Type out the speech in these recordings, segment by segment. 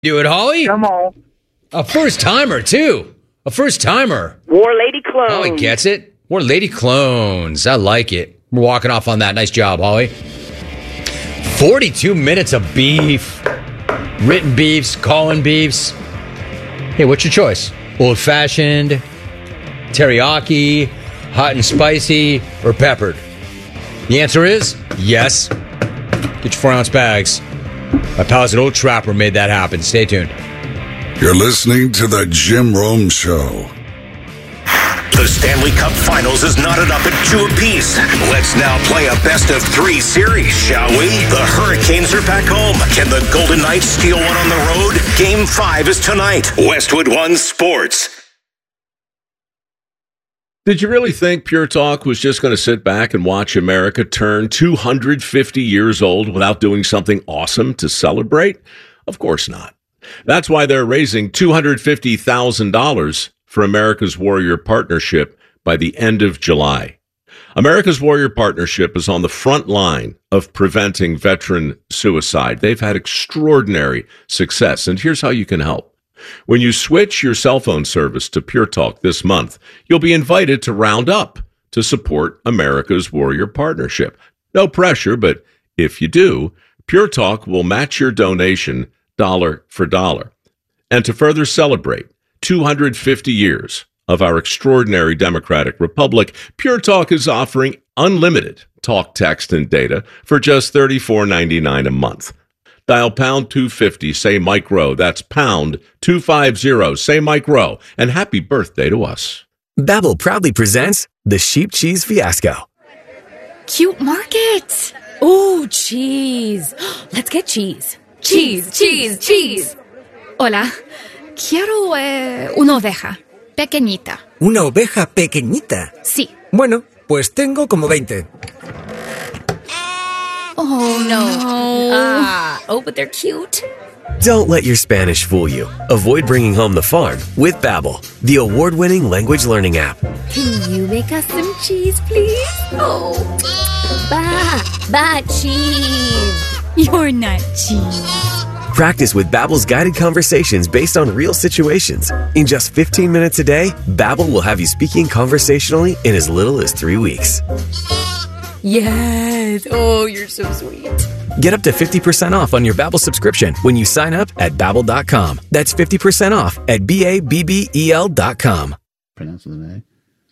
Do it, Holly? Come on. A first-timer, too. A first-timer. War Lady Clones. Holly gets it. We're Lady Clones. I like it. We're walking off on that. Nice job, Holly. 42 minutes of beef. Written beefs, call-in beefs. Hey, what's your choice? Old-fashioned, teriyaki, hot and spicy, or peppered? The answer is yes. Get your 4-ounce bags. My pals at Old Trapper made that happen. Stay tuned. You're listening to The Jim Rome Show. The Stanley Cup Finals is knotted up at 2 apiece. Let's now play a best-of-3 series, shall we? The Hurricanes are back home. Can the Golden Knights steal one on the road? Game 5 is tonight. Westwood One Sports. Did you really think Pure Talk was just going to sit back and watch America turn 250 years old without doing something awesome to celebrate? Of course not. That's why they're raising $250,000 for America's Warrior Partnership by the end of July. America's Warrior Partnership is on the front line of preventing veteran suicide. They've had extraordinary success, and here's how you can help. When you switch your cell phone service to Pure Talk this month, you'll be invited to round up to support America's Warrior Partnership. No pressure, but if you do, Pure Talk will match your donation dollar for dollar. And to further celebrate 250 years of our extraordinary democratic republic, Pure Talk is offering unlimited talk, text, and data for just $34.99 a month. Dial pound 250, say Mike Rowe. That's pound 250, say Mike Rowe. And happy birthday to us. Babbel proudly presents the Sheep Cheese Fiasco. Cute market. Ooh, cheese. Let's get cheese. Cheese, cheese, cheese. Hola. Quiero una oveja. Pequeñita. ¿Una oveja pequeñita? Sí. Bueno, pues tengo como 20. Oh, no. But they're cute. Don't let your Spanish fool you. Avoid bringing home the farm with Babbel, the award-winning language learning app. Can you make us some cheese, please? Oh, cheese. You're not cheese. Practice with Babbel's guided conversations based on real situations. In just 15 minutes a day, Babbel will have you speaking conversationally in as little as 3 weeks. Yes. Oh, you're so sweet. Get up to 50% off on your Babbel subscription when you sign up at Babbel.com. That's 50% off at Babbel.com. Pronounce the name.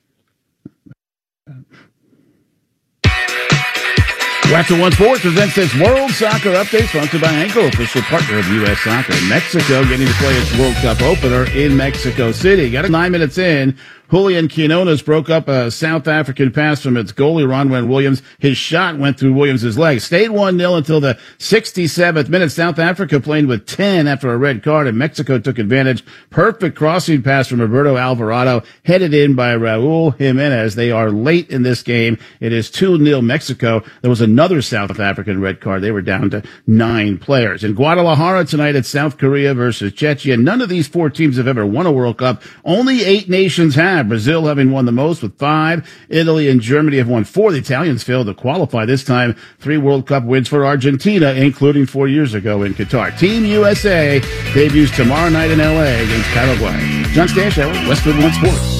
Westwood One Sports presents this World Soccer Update, sponsored by Henkel, official partner of U.S. Soccer. Mexico getting to play its World Cup opener in Mexico City. Got it 9 minutes in. Julian Quinones broke up a South African pass from its goalie, Ronwen Williams. His shot went through Williams' leg. Stayed 1-0 until the 67th minute. South Africa played with 10 after a red card, and Mexico took advantage. Perfect crossing pass from Roberto Alvarado, headed in by Raul Jimenez. They are late in this game. It is 2-0 Mexico. There was another South African red card. They were down to 9 players. In Guadalajara tonight, it's South Korea versus Czechia. None of these 4 teams have ever won a World Cup. Only 8 nations have. Brazil having won the most with 5. Italy and Germany have won 4. The Italians failed to qualify this time. 3 World Cup wins for Argentina, including 4 years ago in Qatar. Team USA debuts tomorrow night in L.A. against Paraguay. John Stanshauer, Westwood One Sports.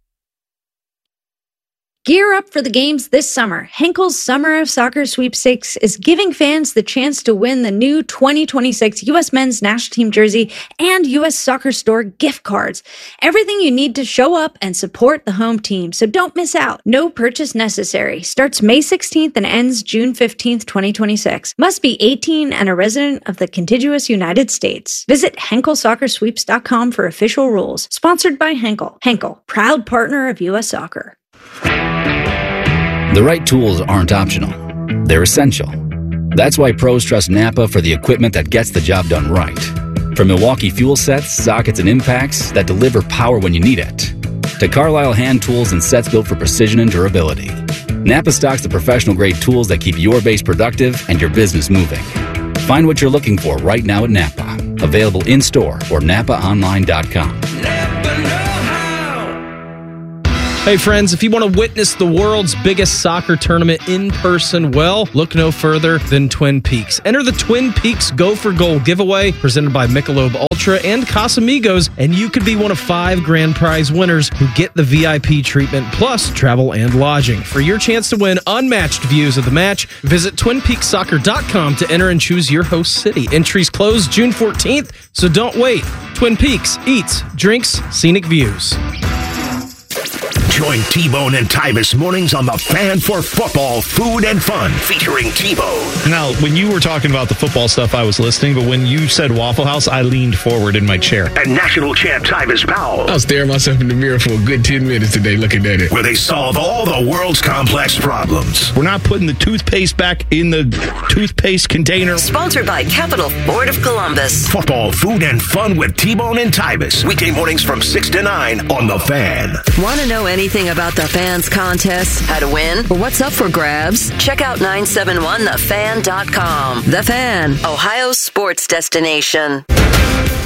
Gear up for the games this summer. Henkel's Summer of Soccer Sweepstakes is giving fans the chance to win the new 2026 U.S. Men's National Team jersey and U.S. Soccer Store gift cards. Everything you need to show up and support the home team, so don't miss out. No purchase necessary. Starts May 16th and ends June 15th, 2026. Must be 18 and a resident of the contiguous United States. Visit HenkelSoccerSweeps.com for official rules. Sponsored by Henkel. Henkel, proud partner of U.S. Soccer. The right tools aren't optional. They're essential. That's why pros trust Napa for the equipment that gets the job done right. From Milwaukee fuel sets, sockets, and impacts that deliver power when you need it, to Carlisle hand tools and sets built for precision and durability, Napa stocks the professional-grade tools that keep your base productive and your business moving. Find what you're looking for right now at Napa. Available in-store or NapaOnline.com. Hey friends, if you want to witness the world's biggest soccer tournament in person, well, look no further than Twin Peaks. Enter the Twin Peaks Go for Gold giveaway presented by Michelob Ultra and Casamigos, and you could be one of 5 grand prize winners who get the VIP treatment plus travel and lodging. For your chance to win unmatched views of the match, visit TwinPeaksSoccer.com to enter and choose your host city. Entries close June 14th, so don't wait. Twin Peaks eats, drinks, scenic views. Join T-Bone and Tyvis mornings on The Fan for football, food, and fun, featuring T-Bone. Now, when you were talking about the football stuff, I was listening, but when you said Waffle House, I leaned forward in my chair. And national champ Tyvis Powell. I was staring myself in the mirror for a good 10 minutes today looking at it. Where they solve all the world's complex problems. We're not putting the toothpaste back in the toothpaste container. Sponsored by Capital Ford of Columbus. Football, food, and fun with T-Bone and Tyvis. Weekday mornings from 6 to 9 on The Fan. Want to know anything about the Fan's contest, how to win, or what's up for grabs? Check out 971thefan.com. The Fan, Ohio's sports destination.